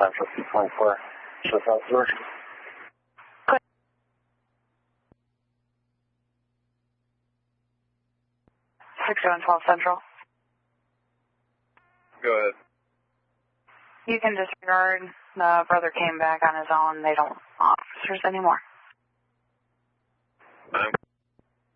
Central 224. Show South Georgia. 6112 Central. Go ahead. You can disregard. The brother came back on his own. They don't want officers anymore.